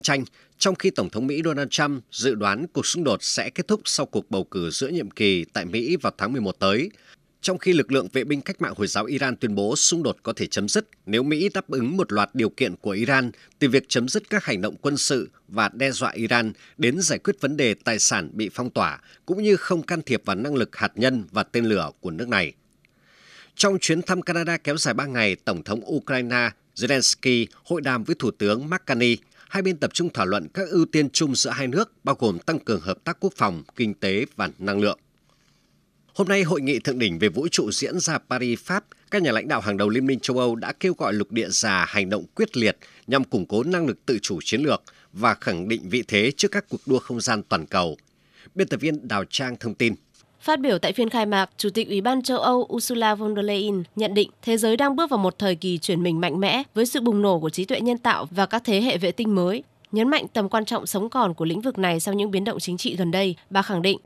tranh, trong khi Tổng thống Mỹ Donald Trump dự đoán cuộc xung đột sẽ kết thúc sau cuộc bầu cử giữa nhiệm kỳ tại Mỹ vào tháng 11 tới. Trong khi lực lượng vệ binh cách mạng Hồi giáo Iran tuyên bố xung đột có thể chấm dứt nếu Mỹ đáp ứng một loạt điều kiện của Iran, từ việc chấm dứt các hành động quân sự và đe dọa Iran đến giải quyết vấn đề tài sản bị phong tỏa, cũng như không can thiệp vào năng lực hạt nhân và tên lửa của nước này. Trong chuyến thăm Canada kéo dài 3 ngày, Tổng thống Ukraine Zelensky hội đàm với Thủ tướng Mark Carney. Hai bên tập trung thảo luận các ưu tiên chung giữa hai nước, bao gồm tăng cường hợp tác quốc phòng, kinh tế và năng lượng. Hôm nay, Hội nghị thượng đỉnh về vũ trụ diễn ra Paris, Pháp. Các nhà lãnh đạo hàng đầu Liên minh châu Âu đã kêu gọi lục địa già hành động quyết liệt nhằm củng cố năng lực tự chủ chiến lược và khẳng định vị thế trước các cuộc đua không gian toàn cầu. Biên tập viên Đào Trang thông tin. Phát biểu tại phiên khai mạc, Chủ tịch Ủy ban châu Âu Ursula von der Leyen nhận định thế giới đang bước vào một thời kỳ chuyển mình mạnh mẽ với sự bùng nổ của trí tuệ nhân tạo và các thế hệ vệ tinh mới. Nhấn mạnh tầm quan trọng sống còn của lĩnh vực này sau những biến động chính trị gần đây, bà khẳng định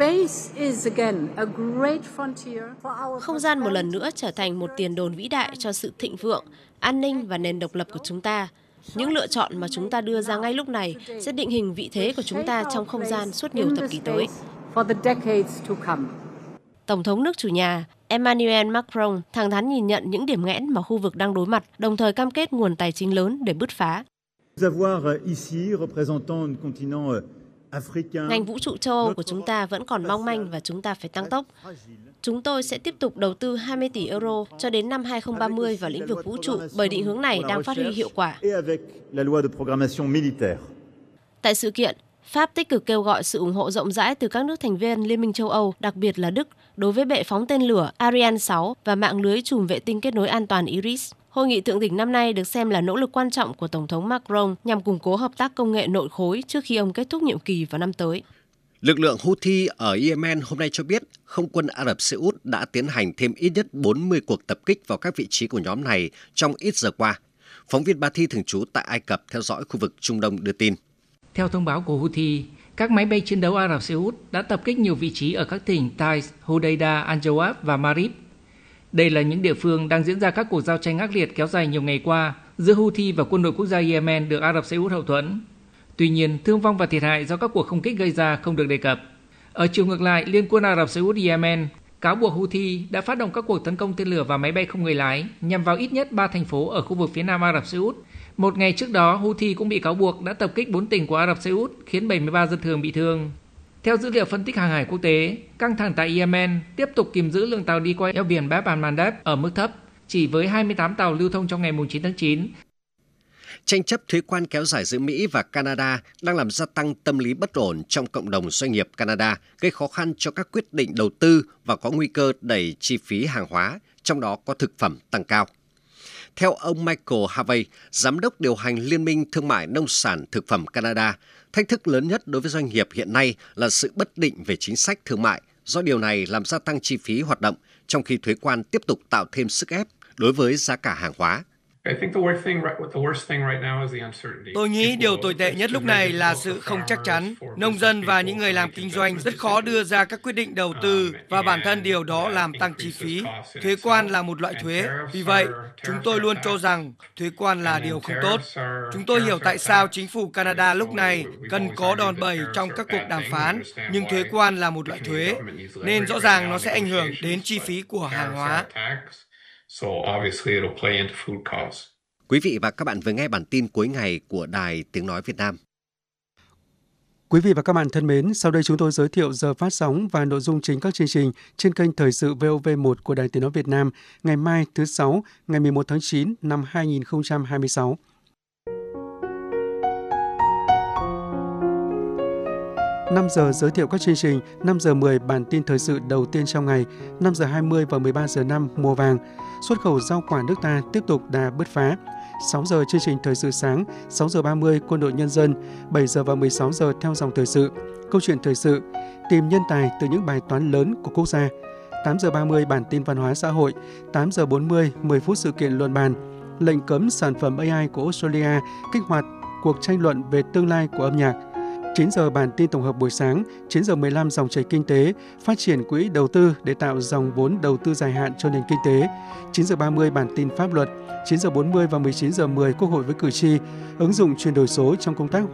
không gian một lần nữa trở thành một tiền đồn vĩ đại cho sự thịnh vượng, an ninh và nền độc lập của chúng ta. Những lựa chọn mà chúng ta đưa ra ngay lúc này sẽ định hình vị thế của chúng ta trong không gian suốt nhiều thập kỷ tới. Tổng thống nước chủ nhà Emmanuel Macron thẳng thắn nhìn nhận những điểm nghẽn mà khu vực đang đối mặt, đồng thời cam kết nguồn tài chính lớn để bứt phá. Ngành vũ trụ châu Âu của chúng ta vẫn còn mong manh và chúng ta phải tăng tốc. Chúng tôi sẽ tiếp tục đầu tư 20 tỷ euro cho đến năm 2030 vào lĩnh vực vũ trụ bởi định hướng này đang phát huy hiệu quả. Tại sự kiện, Pháp tích cực kêu gọi sự ủng hộ rộng rãi từ các nước thành viên Liên minh châu Âu, đặc biệt là Đức, đối với bệ phóng tên lửa Ariane 6 và mạng lưới chùm vệ tinh kết nối an toàn IRIS. Hội nghị thượng đỉnh năm nay được xem là nỗ lực quan trọng của Tổng thống Macron nhằm củng cố hợp tác công nghệ nội khối trước khi ông kết thúc nhiệm kỳ vào năm tới. Lực lượng Houthi ở Yemen hôm nay cho biết không quân Ả Rập Xê Út đã tiến hành thêm ít nhất 40 cuộc tập kích vào các vị trí của nhóm này trong ít giờ qua. Phóng viên Ba Thi thường trú tại Ai Cập theo dõi khu vực Trung Đông đưa tin. Theo thông báo của Houthi, các máy bay chiến đấu Ả Rập Xê Út đã tập kích nhiều vị trí ở các tỉnh Taiz, Hodeida, Al-Jawab và Marib. Đây là những địa phương đang diễn ra các cuộc giao tranh ác liệt kéo dài nhiều ngày qua giữa Houthi và quân đội quốc gia Yemen được Ả Rập Xê Út hậu thuẫn. Tuy nhiên, thương vong và thiệt hại do các cuộc không kích gây ra không được đề cập. Ở chiều ngược lại, Liên quân Ả Rập Xê Út Yemen cáo buộc Houthi đã phát động các cuộc tấn công tên lửa và máy bay không người lái nhằm vào ít nhất 3 thành phố ở khu vực phía nam Ả Rập Xê Út. Một ngày trước đó, Houthi cũng bị cáo buộc đã tập kích 4 tỉnh của Ả Rập Xê Út, khiến 73 dân thường bị thương. Theo dữ liệu phân tích hàng hải quốc tế, căng thẳng tại Yemen tiếp tục kìm giữ lượng tàu đi qua eo biển Bab al-Mandeb ở mức thấp, chỉ với 28 tàu lưu thông trong ngày 9 tháng 9. Tranh chấp thuế quan kéo dài giữa Mỹ và Canada đang làm gia tăng tâm lý bất ổn trong cộng đồng doanh nghiệp Canada, gây khó khăn cho các quyết định đầu tư và có nguy cơ đẩy chi phí hàng hóa, trong đó có thực phẩm tăng cao. Theo ông Michael Harvey, Giám đốc điều hành Liên minh Thương mại Nông sản Thực phẩm Canada, thách thức lớn nhất đối với doanh nghiệp hiện nay là sự bất định về chính sách thương mại, do điều này làm gia tăng chi phí hoạt động, trong khi thuế quan tiếp tục tạo thêm sức ép đối với giá cả hàng hóa. Tôi nghĩ điều tồi tệ nhất lúc này là sự không chắc chắn. Nông dân và những người làm kinh doanh rất khó đưa ra các quyết định đầu tư và bản thân điều đó làm tăng chi phí. Thuế quan là một loại thuế. Vì vậy, chúng tôi luôn cho rằng thuế quan là điều không tốt. Chúng tôi hiểu tại sao chính phủ Canada lúc này cần có đòn bẩy trong các cuộc đàm phán, nhưng thuế quan là một loại thuế, nên rõ ràng nó sẽ ảnh hưởng đến chi phí của hàng hóa. Quý vị và các bạn vừa nghe bản tin cuối ngày của Đài Tiếng Nói Việt Nam. Quý vị và các bạn thân mến, sau đây chúng tôi giới thiệu giờ phát sóng và nội dung chính các chương trình trên kênh Thời sự VOV1 của Đài Tiếng Nói Việt Nam ngày mai thứ Sáu, ngày 11 tháng 9 năm 2026. 5 giờ giới thiệu các chương trình, 5 giờ 10 bản tin thời sự đầu tiên trong ngày, 5 giờ 20 và 13 giờ 5 mùa vàng. Xuất khẩu rau quả nước ta tiếp tục đà bứt phá. 6 giờ chương trình thời sự sáng, 6 giờ 30 quân đội nhân dân, 7 giờ và 16 giờ theo dòng thời sự, câu chuyện thời sự, tìm nhân tài từ những bài toán lớn của quốc gia. 8 giờ 30 bản tin văn hóa xã hội, 8 giờ 40 10 phút sự kiện luận bàn. Lệnh cấm sản phẩm AI của Australia kích hoạt cuộc tranh luận về tương lai của âm nhạc. 9 giờ bản tin tổng hợp buổi sáng, 9 giờ 15 dòng chảy kinh tế, phát triển quỹ đầu tư để tạo dòng vốn đầu tư dài hạn cho nền kinh tế. 9 giờ 30 bản tin pháp luật, 9 giờ 40 và 19 giờ 10 Quốc hội với cử tri, ứng dụng chuyển đổi số trong công tác